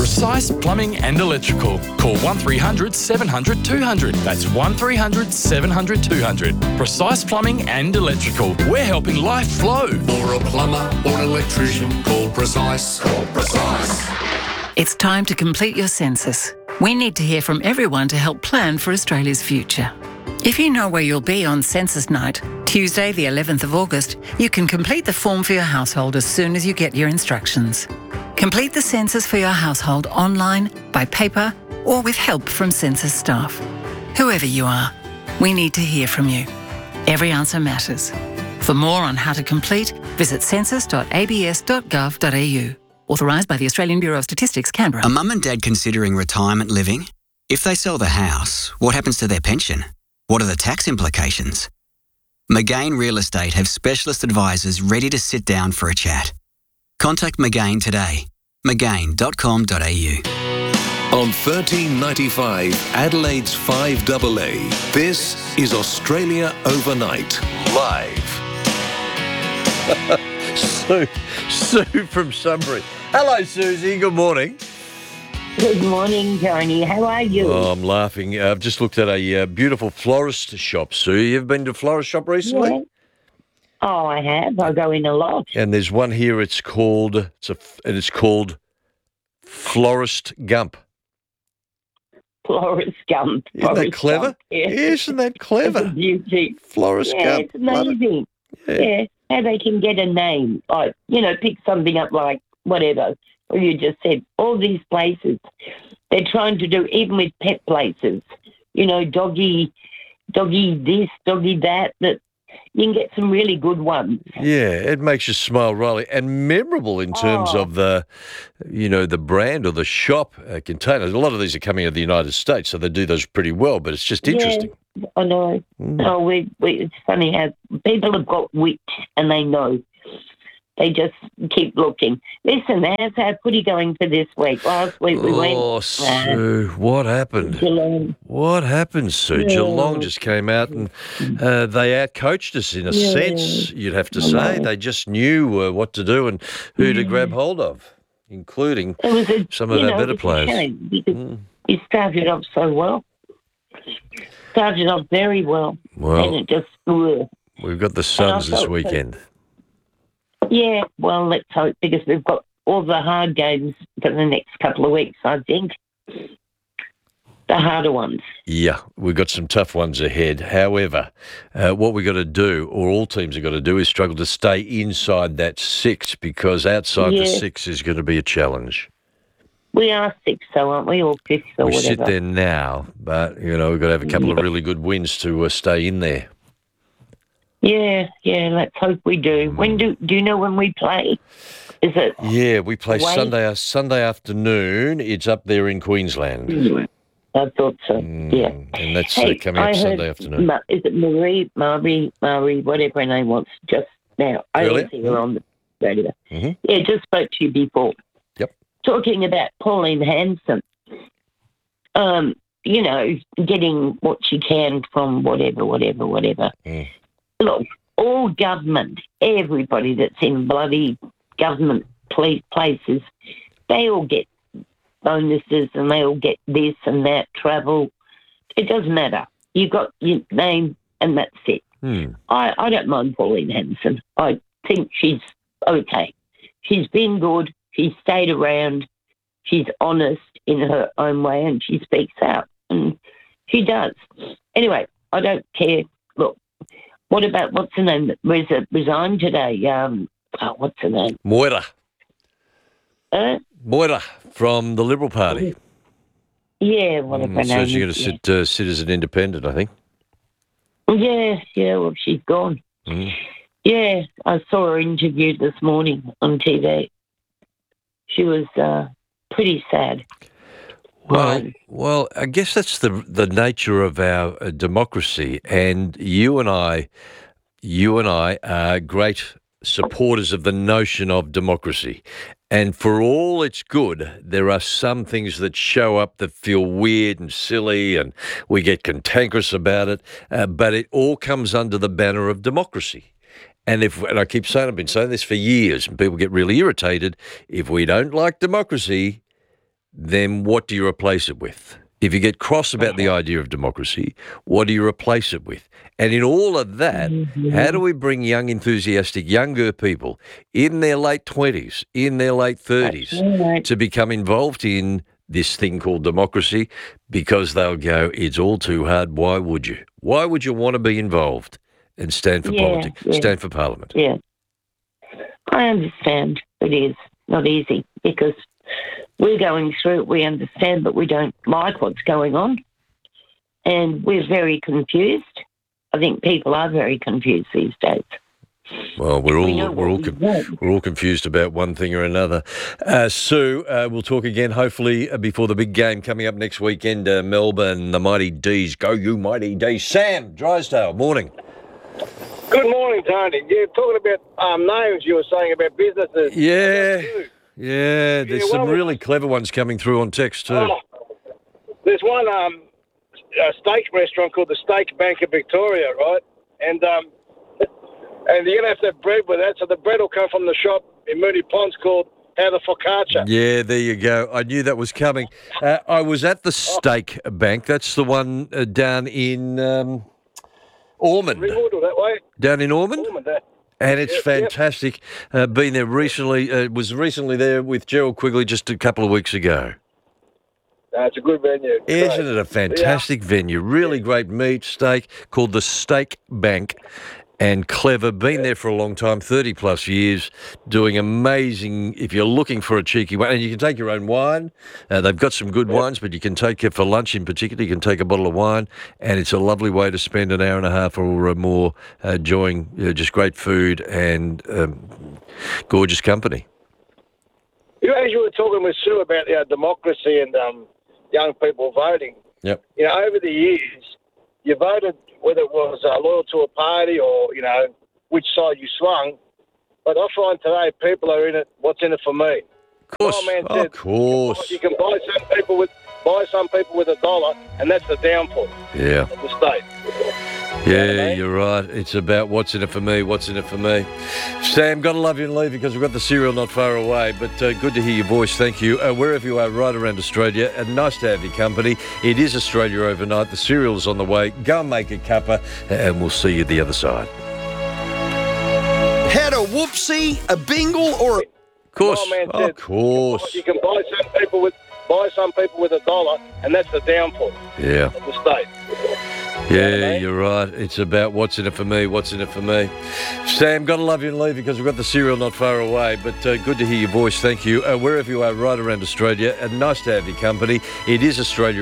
Precise Plumbing and Electrical. Call 1300 700 200. That's 1300 700 200. Precise Plumbing and Electrical. We're helping life flow. For a plumber or an electrician, call Precise. Call Precise. It's time to complete your census. We need to hear from everyone to help plan for Australia's future. If you know where you'll be on census night, Tuesday the 11th of August, you can complete the form for your household as soon as you get your instructions. Complete the census for your household online, by paper, or with help from census staff. Whoever you are, we need to hear from you. Every answer matters. For more on how to complete, visit census.abs.gov.au. Authorised by the Australian Bureau of Statistics, Canberra. A mum and dad considering retirement living? If they sell the house, what happens to their pension? What are the tax implications? McGain Real Estate have specialist advisors ready to sit down for a chat. Contact McGain today. McGain.com.au. On 1395 Adelaide's 5AA, this is Australia Overnight, live. Sue from Sunbury. Hello, Susie. Good morning. Good morning, Tony. How are you? Oh, I'm laughing. I've just looked at a beautiful florist shop, Sue. You've been to a florist shop recently? Yeah. Oh, I have. I go in a lot. And there's one here. It's called Florist Gump. Florist Gump. Isn't that clever? Gump, yeah. Isn't that clever? It's a beauty. Florist Gump. It's amazing. Yeah. How they can get a name, like, pick something up like whatever, or you just said, all these places, they're trying to do, even with pet places, doggy this, doggy that you can get some really good ones. Yeah, it makes you smile, Riley, and memorable in terms of the brand or the shop containers. A lot of these are coming out of the United States, so they do those pretty well, but it's just interesting. Yeah, I know. Oh, it's funny how people have got wit and they know. They just keep looking. Listen, how's our footy going for this week? Last week we went... Oh, Sue, what happened? Geelong. What happened, Sue? Yeah. Geelong just came out and they outcoached us in a sense, you'd have to say. They just knew what to do and who to grab hold of, including some of our better players. Shame because you started off so well. Started off very well. Well, and it just... we've got the Suns this weekend. Yeah, well, let's hope, because we've got all the hard games for the next couple of weeks, I think. The harder ones. Yeah, we've got some tough ones ahead. However, what we've got to do, or all teams have got to do, is struggle to stay inside that six, because outside the six is going to be a challenge. We are sixth, though, aren't we? Or fifth or whatever. We sit there now, but, we've got to have a couple of really good wins to stay in there. Yeah, let's hope we do. When do you know when we play? Is it? Yeah, we play Sunday afternoon. It's up there in Queensland. I thought so, yeah. And that's coming up Sunday afternoon. Is it Marie, whatever her name was, just now? I always see her on the radio. Mm-hmm. Yeah, just spoke to you before. Yep. Talking about Pauline Hanson, getting what she can from whatever. Mm. Look, all government, everybody that's in bloody government places, they all get bonuses and they all get this and that, travel. It doesn't matter. You got your name and that's it. I don't mind Pauline Hanson. I think she's okay. She's been good. She's stayed around. She's honest in her own way and she speaks out. And she does. Anyway, I don't care. Look. What about, what's her name that resigned today? What's her name? Moira. Moira from the Liberal Party. Yeah, whatever her name. So she's going to sit as an independent, I think. Yeah, well, she's gone. Yeah, I saw her interviewed this morning on TV. She was pretty sad. Well, I guess that's the nature of our democracy, and you and I are great supporters of the notion of democracy. And for all it's good, there are some things that show up that feel weird and silly, and we get cantankerous about it. But it all comes under the banner of democracy. And I keep saying, I've been saying this for years, and people get really irritated. If we don't like democracy, then what do you replace it with? If you get cross about the idea of democracy, what do you replace it with? And in all of that, how do we bring young, enthusiastic, younger people in their late 20s, in their late 30s to become involved in this thing called democracy? Because they'll go, it's all too hard. Why would you? Why would you want to be involved and stand for politics, stand for parliament? Yeah. I understand it is not easy because we're going through it. We understand, but we don't like what's going on. And we're very confused. I think people are very confused these days. Well, we're all confused about one thing or another. Sue, we'll talk again hopefully before the big game coming up next weekend. Melbourne, the Mighty D's. Go you Mighty D's. Sam Drysdale, morning. Good morning, Tony. Yeah, talking about names you were saying about businesses. Yeah, there's some really clever ones coming through on text too. There's one a steak restaurant called the Steak Bank of Victoria, right? And you're going to have bread with that, so the bread will come from the shop in Moonee Ponds called How the Focaccia. Yeah, there you go. I knew that was coming. I was at the Steak Bank. That's the one down in Ormond. Ringwood or that way? Down in Ormond? Ormond, and it's fantastic. Been there recently. Was recently there with Gerald Quigley just a couple of weeks ago. It's a good venue. Isn't it a fantastic venue? Really great meat, steak, called the Steak Bank. And clever, been there for a long time, 30 plus years, doing amazing. If you're looking for a cheeky one, and you can take your own wine. They've got some good wines, but you can take it for lunch in particular. You can take a bottle of wine, and it's a lovely way to spend an hour and a half or more enjoying just great food and gorgeous company. As you were talking with Sue about democracy and young people voting, yep. Over the years, you voted whether it was loyal to a party or, which side you swung. But I find today people are in it, what's in it for me? Of course, of course. You can buy some people with $1, and that's the downfall of the state. Yeah, you're right. It's about what's in it for me, what's in it for me. Sam, got to love you and leave because we've got the cereal not far away, but good to hear your voice. Thank you. Wherever you are, right around Australia, nice to have your company. It is Australia Overnight. The cereal's on the way. Go and make a cuppa, and we'll see you the other side. Had a whoopsie, a bingle, or a... Of course, of course. You can buy some people with $1, and that's the downfall of the state. Yeah, you're right. It's about what's in it for me, what's in it for me. Sam, got to love you and leave because we've got the cereal not far away, but good to hear your voice. Thank you. Wherever you are, right around Australia, nice to have your company. It is Australia